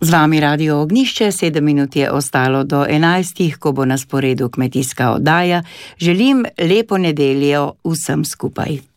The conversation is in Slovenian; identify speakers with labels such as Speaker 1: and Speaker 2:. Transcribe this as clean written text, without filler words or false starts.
Speaker 1: Z vami Radio Ognjišče, 7 minut je ostalo do 11, ko bo na sporedu kmetijska oddaja. Želim lepo nedeljo vsem skupaj.